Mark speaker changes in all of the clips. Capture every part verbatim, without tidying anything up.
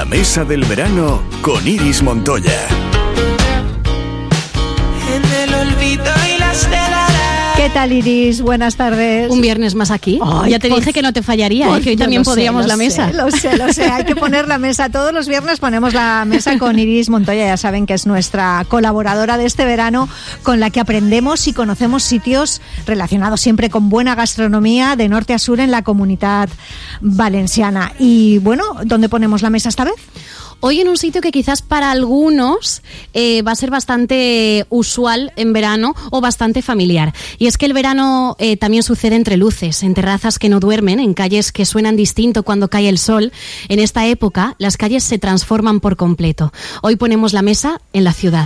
Speaker 1: La mesa del verano con Iris Montoya.
Speaker 2: En el olvido y las teladas.
Speaker 3: ¿Qué tal, Iris? Buenas tardes.
Speaker 4: Un viernes más aquí.
Speaker 3: Ay,
Speaker 4: ya te
Speaker 3: por...
Speaker 4: dije que no te fallaría,
Speaker 3: por...
Speaker 4: ¿eh? Que hoy
Speaker 3: Yo
Speaker 4: también
Speaker 3: lo sé,
Speaker 4: podríamos
Speaker 3: lo
Speaker 4: la
Speaker 3: sé,
Speaker 4: mesa.
Speaker 3: Lo sé, lo sé. Hay que poner la mesa. Todos los viernes ponemos la mesa con Iris Montoya. Ya saben que es nuestra colaboradora de este verano, con la que aprendemos y conocemos sitios relacionados siempre con buena gastronomía de norte a sur en la Comunitat Valenciana. Y bueno, ¿dónde ponemos la mesa esta vez?
Speaker 4: Hoy en un sitio que quizás para algunos eh, va a ser bastante usual en verano o bastante familiar. Y es que el verano eh, también sucede entre luces, en terrazas que no duermen, en calles que suenan distinto cuando cae el sol. En esta época, las calles se transforman por completo. Hoy ponemos la mesa en la ciudad.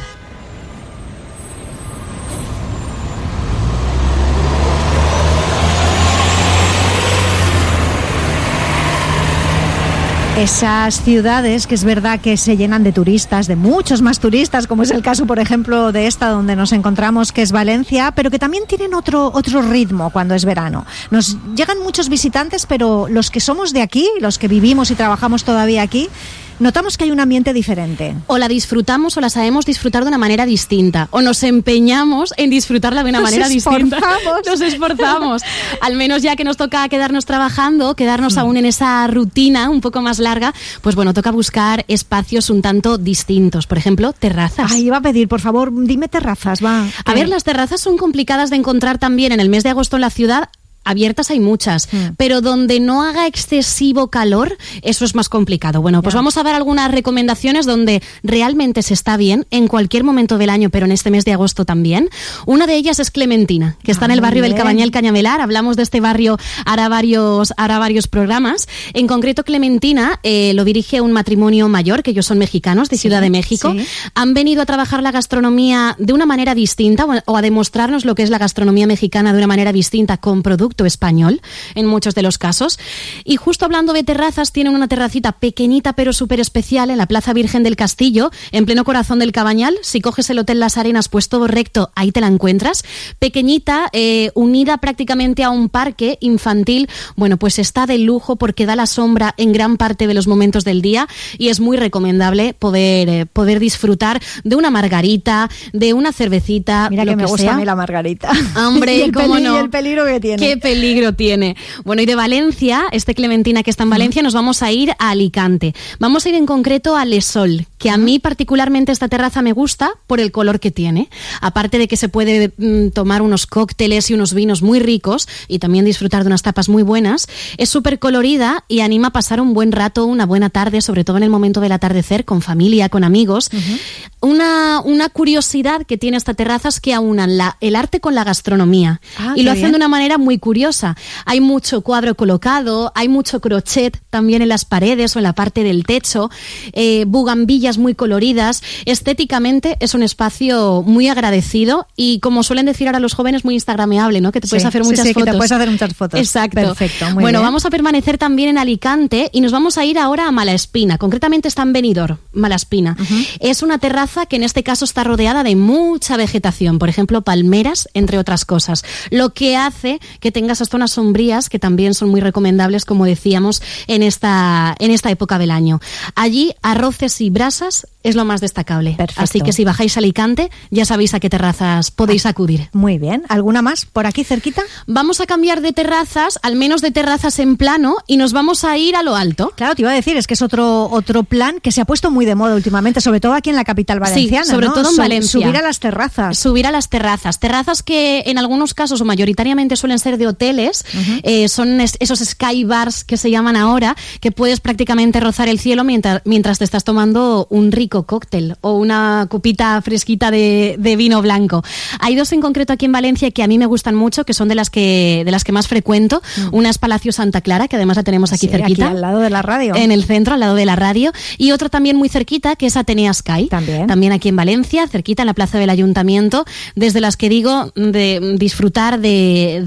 Speaker 3: Esas ciudades que es verdad que se llenan de turistas, de muchos más turistas, como es el caso, por ejemplo, de esta donde nos encontramos, que es Valencia, pero que también tienen otro, otro ritmo cuando es verano. Nos llegan muchos visitantes, pero los que somos de aquí, los que vivimos y trabajamos todavía aquí, notamos que hay un ambiente diferente.
Speaker 4: O la disfrutamos o la sabemos disfrutar de una manera distinta. O nos empeñamos en disfrutarla de una
Speaker 3: nos
Speaker 4: manera distinta.
Speaker 3: Esforzamos.
Speaker 4: Nos esforzamos. Al menos ya que nos toca quedarnos trabajando, quedarnos mm. aún en esa rutina un poco más larga, pues bueno, toca buscar espacios un tanto distintos. Por ejemplo, terrazas.
Speaker 3: Ay, iba a pedir, por favor, dime terrazas, va.
Speaker 4: A ver, las terrazas son complicadas de encontrar también en el mes de agosto en la ciudad. Abiertas hay muchas, mm. pero donde no haga excesivo calor, eso es más complicado. Bueno, pues ya. Vamos a dar algunas recomendaciones donde realmente se está bien en cualquier momento del año, pero en este mes de agosto también. Una de ellas es Clementina, que está ah, en el barrio del Cabañal Cañamelar. Hablamos de este barrio hará varios, hará varios programas. En concreto, Clementina eh, lo dirige un matrimonio mayor, que ellos son mexicanos, de sí, Ciudad de México. Sí. Han venido a trabajar la gastronomía de una manera distinta o a demostrarnos lo que es la gastronomía mexicana de una manera distinta con productos español en muchos de los casos. Y justo hablando de terrazas, tienen una terracita pequeñita pero súper especial en la Plaza Virgen del Castillo, en pleno corazón del Cabañal. Si coges el Hotel Las Arenas, pues todo recto, ahí te la encuentras. Pequeñita, eh, unida prácticamente a un parque infantil. Bueno, pues está de lujo porque da la sombra en gran parte de los momentos del día y es muy recomendable poder, eh, poder disfrutar de una margarita, de una cervecita.
Speaker 3: Mira
Speaker 4: lo
Speaker 3: que me
Speaker 4: que
Speaker 3: gusta
Speaker 4: sea.
Speaker 3: a mí la margarita.
Speaker 4: Hombre,
Speaker 3: y el
Speaker 4: cómo
Speaker 3: peli-
Speaker 4: no.
Speaker 3: y el peligro que tiene.
Speaker 4: Qué peligro tiene. Bueno, y de Valencia, este Clementina que está en Valencia, nos vamos a ir a Alicante. Vamos a ir en concreto a Les Sol, que a mí particularmente esta terraza me gusta por el color que tiene. Aparte de que se puede mm, tomar unos cócteles y unos vinos muy ricos y también disfrutar de unas tapas muy buenas, es súper colorida y anima a pasar un buen rato, una buena tarde, sobre todo en el momento del atardecer, con familia, con amigos. Uh-huh. Una, una curiosidad que tiene esta terraza es que aunan la, el arte con la gastronomía. Ah, y lo hacen bien. De una manera muy curiosa. Hay mucho cuadro colocado, hay mucho crochet también en las paredes o en la parte del techo, eh, bugambillas muy coloridas. Estéticamente es un espacio muy agradecido y, como suelen decir ahora los jóvenes, muy instagrameable, ¿no? Que te puedes
Speaker 3: sí,
Speaker 4: hacer
Speaker 3: sí,
Speaker 4: muchas
Speaker 3: sí,
Speaker 4: fotos.
Speaker 3: Que te puedes hacer muchas fotos.
Speaker 4: Exacto.
Speaker 3: Perfecto, muy
Speaker 4: bueno,
Speaker 3: bien.
Speaker 4: vamos a permanecer también en Alicante y nos vamos a ir ahora a Malaspina. Concretamente está en Benidorm, Malaspina. Uh-huh. Es una terraza que en este caso está rodeada de mucha vegetación, por ejemplo, palmeras, entre otras cosas. Lo que hace que tenga esas zonas sombrías que también son muy recomendables, como decíamos, en esta, en esta época del año. Allí, arroces y brasas es lo más destacable.
Speaker 3: Perfecto.
Speaker 4: Así que si bajáis a Alicante, ya sabéis a qué terrazas podéis acudir.
Speaker 3: Muy bien. ¿Alguna más por aquí cerquita?
Speaker 4: Vamos a cambiar de terrazas, al menos de terrazas en plano, y nos vamos a ir a lo alto.
Speaker 3: Claro, te iba a decir, es que es otro, otro plan que se ha puesto muy de moda últimamente, sobre todo aquí en la capital valenciana.
Speaker 4: Sí, sobre
Speaker 3: ¿no?
Speaker 4: todo en Valencia.
Speaker 3: Subir a las terrazas.
Speaker 4: Subir a las terrazas. Terrazas que en algunos casos o mayoritariamente suelen ser de hoteles. Uh-huh. Eh, son es, esos sky bars que se llaman ahora, que puedes prácticamente rozar el cielo mientras, mientras te estás tomando un rico cóctel o una copita fresquita de, de vino blanco. Hay dos en concreto aquí en Valencia que a mí me gustan mucho, que son de las que, de las que más frecuento. Uh-huh. Una es Palacio Santa Clara, que además la tenemos aquí
Speaker 3: sí,
Speaker 4: cerquita.
Speaker 3: Aquí al lado de la radio.
Speaker 4: En el centro, al lado de la radio. Y otra también muy cerquita, que es Atenea Sky.
Speaker 3: También.
Speaker 4: También aquí en Valencia, cerquita en la plaza del Ayuntamiento, desde las que digo de disfrutar de, de algo que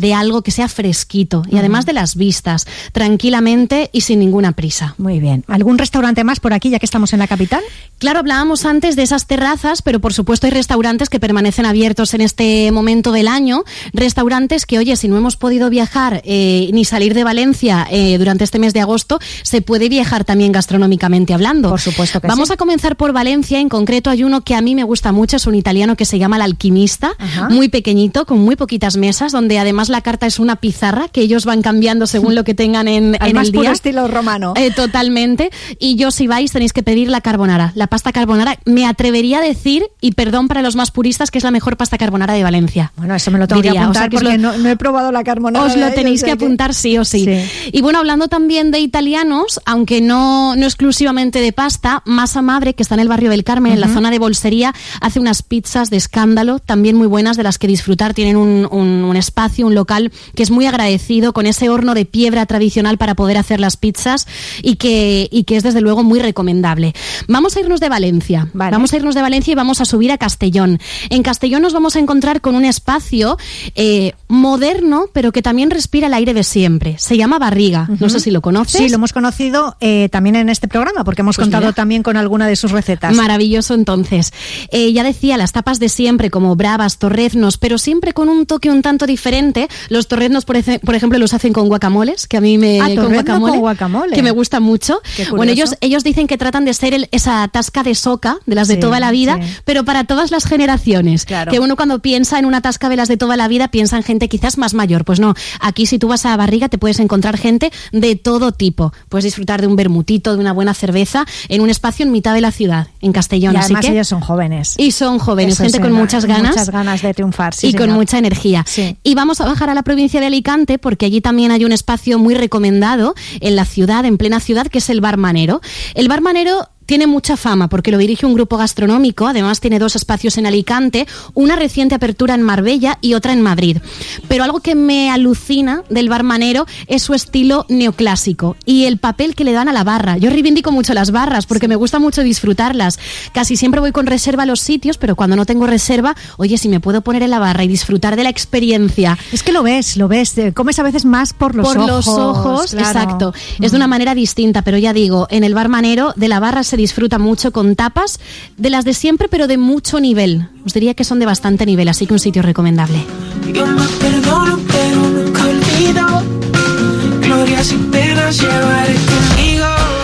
Speaker 4: que sea fresquito y además de las vistas, tranquilamente y sin ninguna prisa.
Speaker 3: Muy bien. ¿Algún restaurante más por aquí, ya que estamos en la capital?
Speaker 4: Claro, hablábamos antes de esas terrazas, pero por supuesto hay restaurantes que permanecen abiertos en este momento del año. Restaurantes que, oye, si no hemos podido viajar eh, ni salir de Valencia eh, durante este mes de agosto, se puede viajar también gastronómicamente hablando.
Speaker 3: Por supuesto que
Speaker 4: Vamos
Speaker 3: sí.
Speaker 4: a comenzar por Valencia. En concreto hay uno que a mí me gusta mucho, es un italiano que se llama El Alquimista,
Speaker 3: Ajá.
Speaker 4: muy pequeñito, con muy poquitas mesas, donde además la carta es una pizarra que ellos van cambiando según lo que tengan en,
Speaker 3: Al
Speaker 4: en
Speaker 3: más
Speaker 4: el
Speaker 3: puro
Speaker 4: día.
Speaker 3: estilo romano.
Speaker 4: Eh, totalmente. Y yo, si vais, tenéis que pedir la carbonara. La pasta carbonara, me atrevería a decir, y perdón para los más puristas, que es la mejor pasta carbonara de Valencia.
Speaker 3: Bueno, eso me lo tengo
Speaker 4: Diría,
Speaker 3: que apuntar,
Speaker 4: o sea, que os
Speaker 3: porque
Speaker 4: lo-
Speaker 3: no, no he probado la carbonara.
Speaker 4: Os
Speaker 3: de
Speaker 4: lo
Speaker 3: ahí,
Speaker 4: tenéis
Speaker 3: o
Speaker 4: que
Speaker 3: sea
Speaker 4: apuntar sí o sí.
Speaker 3: Sí.
Speaker 4: Y bueno, hablando también de italianos, aunque no, no exclusivamente de pasta, Masa Madre, que está en el barrio del Carmen, uh-huh. en la zona de Bolsería, hace unas pizzas de escándalo, también muy buenas, de las que disfrutar. Tienen un, un, un espacio, un local que es muy agradecido, con ese horno de piedra tradicional para poder hacer las pizzas y que, y que es desde luego muy recomendable. Vamos a irnos de Valencia.
Speaker 3: Vale.
Speaker 4: Vamos a irnos de Valencia y vamos a subir a Castellón. En Castellón nos vamos a encontrar con un espacio eh, moderno, pero que también respira el aire de siempre. Se llama Barriga. Uh-huh. No sé si lo conoces.
Speaker 3: Sí, lo hemos conocido eh, también en este programa, porque hemos
Speaker 4: Pues
Speaker 3: contado
Speaker 4: mira.
Speaker 3: también con alguna de sus recetas.
Speaker 4: Maravilloso, entonces. Eh, ya decía, las tapas de siempre, como bravas, torreznos, pero siempre con un toque un tanto diferente. Los torreznos, por, ej- por ejemplo, los hacen con guacamoles, que a mí me...
Speaker 3: Ah,
Speaker 4: con
Speaker 3: torrezno
Speaker 4: guacamole,
Speaker 3: con guacamole.
Speaker 4: que me gusta mucho.
Speaker 3: Qué curioso.
Speaker 4: Bueno, ellos, ellos dicen que tratan de ser el, esa tasca de soca, de las de
Speaker 3: Sí,
Speaker 4: toda la vida,
Speaker 3: sí.
Speaker 4: pero para todas las generaciones.
Speaker 3: Claro.
Speaker 4: Que uno cuando piensa en una tasca de las de toda la vida, piensa en gente quizás más mayor. Pues no, aquí si tú vas a Barriga te puedes encontrar gente de todo tipo. Puedes disfrutar de un vermutito, de una buena cerveza, en un espacio en mitad de la ciudad, en Castellón.
Speaker 3: Y además
Speaker 4: Así que,
Speaker 3: ellos son jóvenes.
Speaker 4: y son jóvenes,
Speaker 3: Eso
Speaker 4: gente
Speaker 3: sí,
Speaker 4: con muchas ganas.
Speaker 3: Muchas ganas de triunfar, sí,
Speaker 4: y con
Speaker 3: señor.
Speaker 4: mucha energía.
Speaker 3: Sí.
Speaker 4: Y vamos a bajar a la provincia de Alicante, porque allí también hay un espacio muy recomendado en la ciudad, en plena ciudad, que es el Bar Manero. El Bar Manero tiene mucha fama porque lo dirige un grupo gastronómico, además tiene dos espacios en Alicante, una reciente apertura en Marbella y otra en Madrid. Pero algo que me alucina del Bar Manero es su estilo neoclásico y el papel que le dan a la barra. Yo reivindico mucho las barras porque sí. me gusta mucho disfrutarlas. Casi siempre voy con reserva a los sitios, pero cuando no tengo reserva, oye, si me puedo poner en la barra y disfrutar de la experiencia.
Speaker 3: Es que lo ves, lo ves, comes a veces más por los
Speaker 4: por
Speaker 3: ojos.
Speaker 4: Por los ojos,
Speaker 3: claro.
Speaker 4: exacto.
Speaker 3: Mm.
Speaker 4: Es de una manera distinta, pero ya digo, en el Bar Manero de la barra se disfruta mucho con tapas de las de siempre, pero de mucho nivel. Os diría que son de bastante nivel, así que un sitio recomendable.
Speaker 2: Yo me perdono, pero nunca olvido. Glorias y penas llevaré conmigo.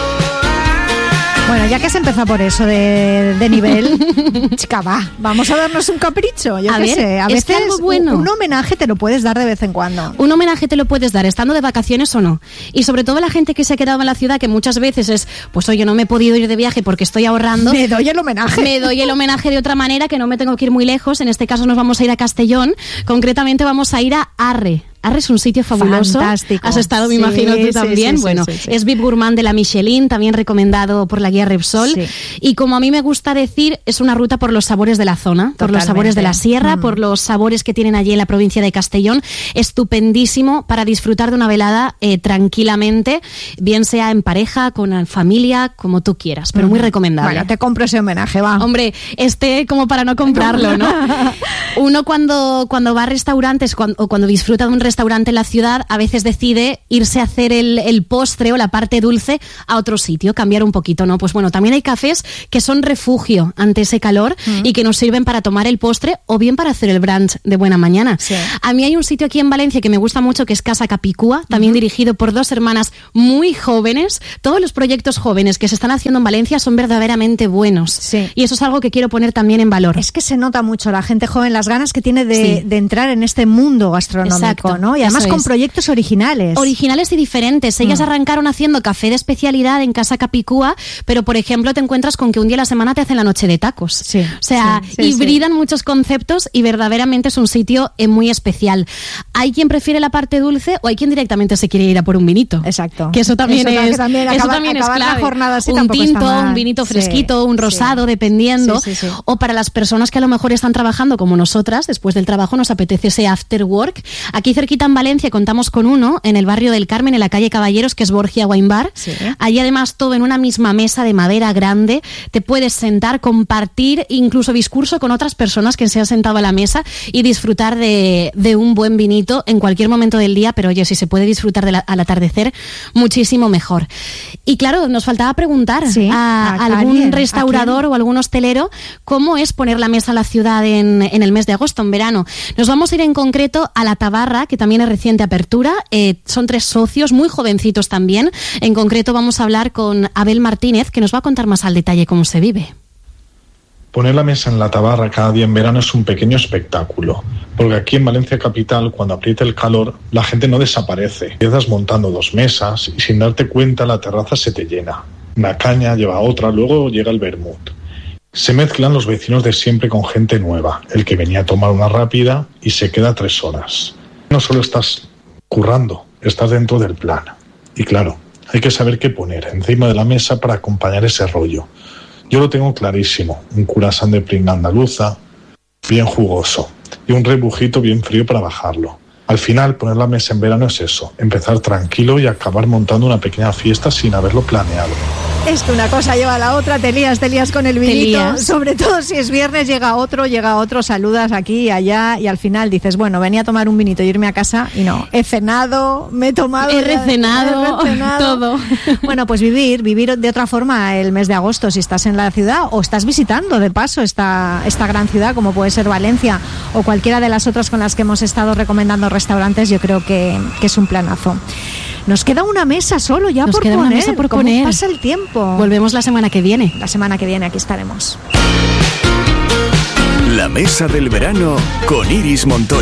Speaker 3: Bueno, ya que has empezado por eso de, de nivel, chica, va, vamos a darnos un capricho. Yo
Speaker 4: a
Speaker 3: qué
Speaker 4: ver,
Speaker 3: sé, a
Speaker 4: es
Speaker 3: veces
Speaker 4: que algo bueno.
Speaker 3: un, un homenaje te lo puedes dar de vez en cuando.
Speaker 4: Un homenaje te lo puedes dar estando de vacaciones o no. Y sobre todo la gente que se ha quedado en la ciudad, que muchas veces es, pues oye, no me he podido ir de viaje porque estoy ahorrando.
Speaker 3: Me doy el homenaje.
Speaker 4: Me doy el homenaje de otra manera, que no me tengo que ir muy lejos. En este caso nos vamos a ir a Castellón. Concretamente vamos a ir a Arre. Arre es un sitio fabuloso.
Speaker 3: Fantástico.
Speaker 4: Has estado, me
Speaker 3: sí,
Speaker 4: imagino, tú
Speaker 3: sí,
Speaker 4: también.
Speaker 3: Sí, sí,
Speaker 4: bueno,
Speaker 3: sí, sí, sí.
Speaker 4: es V I P Gourmand de la Michelin, también recomendado por la guía Repsol. Sí. Y como a mí me gusta decir, es una ruta por los sabores de la zona, por
Speaker 3: Totalmente.
Speaker 4: los sabores de la sierra, mm. por los sabores que tienen allí en la provincia de Castellón. Estupendísimo para disfrutar de una velada eh, tranquilamente, bien sea en pareja, con familia, como tú quieras, pero mm. muy recomendable.
Speaker 3: Bueno, te compro ese homenaje, va.
Speaker 4: Hombre, este como para no comprarlo, ¿no? Uno cuando, cuando va a restaurantes cuando, o cuando disfruta de un restaurante en la ciudad, a veces decide irse a hacer el, el postre o la parte dulce a otro sitio, cambiar un poquito, ¿no? Pues bueno, también hay cafés que son refugio ante ese calor mm. y que nos sirven para tomar el postre o bien para hacer el brunch de buena mañana.
Speaker 3: Sí.
Speaker 4: A mí hay un sitio aquí en Valencia que me gusta mucho, que es Casa Capicúa, también mm. dirigido por dos hermanas muy jóvenes. Todos los proyectos jóvenes que se están haciendo en Valencia son verdaderamente buenos.
Speaker 3: Sí.
Speaker 4: Y eso es algo que quiero poner también en valor.
Speaker 3: Es que se nota mucho la gente joven, las ganas que tiene de,
Speaker 4: sí.
Speaker 3: de entrar en este mundo gastronómico,
Speaker 4: Exacto,
Speaker 3: ¿no? Y además con
Speaker 4: es.
Speaker 3: proyectos originales.
Speaker 4: Originales y diferentes. Ellas mm. arrancaron haciendo café de especialidad en Casa Capicúa, pero por ejemplo te encuentras con que un día a la semana te hacen la noche de tacos.
Speaker 3: Sí,
Speaker 4: o sea,
Speaker 3: sí, sí,
Speaker 4: hibridan
Speaker 3: sí.
Speaker 4: muchos conceptos y verdaderamente es un sitio eh, muy especial. Hay quien prefiere la parte dulce o hay quien directamente se quiere ir a por un vinito.
Speaker 3: Exacto.
Speaker 4: Que eso también
Speaker 3: eso
Speaker 4: es,
Speaker 3: que también
Speaker 4: eso
Speaker 3: acaba,
Speaker 4: también es clave.
Speaker 3: La jornada así
Speaker 4: un tinto,
Speaker 3: está mal.
Speaker 4: un vinito fresquito,
Speaker 3: sí,
Speaker 4: un rosado,
Speaker 3: sí.
Speaker 4: dependiendo.
Speaker 3: Sí, sí, sí.
Speaker 4: O para las personas que a lo mejor están trabajando como nosotras, después del trabajo nos apetece ese after work. Aquí cerquita cerquita en Valencia contamos con uno, en el barrio del Carmen, en la calle Caballeros, que es Borgia Wine Bar. Sí. Allí además todo en una misma mesa de madera grande. Te puedes sentar, compartir incluso discurso con otras personas que se han sentado a la mesa y disfrutar de, de un buen vinito en cualquier momento del día, pero oye, si se puede disfrutar de la, al atardecer, muchísimo mejor. Y claro, nos faltaba preguntar sí, a, a algún alguien, restaurador o algún hostelero cómo es poner la mesa a la ciudad en, en el mes de agosto, en verano. Nos vamos a ir en concreto a La Tabarra, que también es reciente apertura. Eh, son tres socios, muy jovencitos también. En concreto vamos a hablar con Abel Martínez, que nos va a contar más al detalle cómo se vive.
Speaker 5: Poner la mesa en La Tabarra cada día en verano es un pequeño espectáculo, porque aquí en Valencia capital, cuando aprieta el calor, la gente no desaparece. Empiezas montando dos mesas y sin darte cuenta la terraza se te llena. Una caña lleva a otra, luego llega el vermut. Se mezclan los vecinos de siempre con gente nueva, el que venía a tomar una rápida y se queda tres horas. No solo estás currando, estás dentro del plan. Y claro, hay que saber qué poner encima de la mesa para acompañar ese rollo. Yo lo tengo clarísimo, un curasán de pringa andaluza, bien jugoso, y un rebujito bien frío para bajarlo. Al final, poner la mesa en verano es eso, empezar tranquilo y acabar montando una pequeña fiesta sin haberlo planeado.
Speaker 3: Es que una cosa lleva a la otra, te lías, te lías con el vinito, sobre todo si es viernes, llega otro, llega otro, saludas aquí y allá y al final dices, bueno, venía a tomar un vinito y irme a casa y no, he cenado, me he tomado...
Speaker 4: He recenado, he recenado. Todo.
Speaker 3: Bueno, pues vivir, vivir de otra forma el mes de agosto si estás en la ciudad o estás visitando de paso esta, esta gran ciudad como puede ser Valencia o cualquiera de las otras con las que hemos estado recomendando restaurantes, yo creo que, que es un planazo. Nos queda una mesa solo ya
Speaker 4: Nos
Speaker 3: por
Speaker 4: queda
Speaker 3: poner.
Speaker 4: Una mesa por
Speaker 3: ¿Cómo
Speaker 4: poner?
Speaker 3: Pasa el tiempo?
Speaker 4: Volvemos la semana que viene.
Speaker 3: La semana que viene aquí estaremos.
Speaker 1: La mesa del verano con Iris Montoya.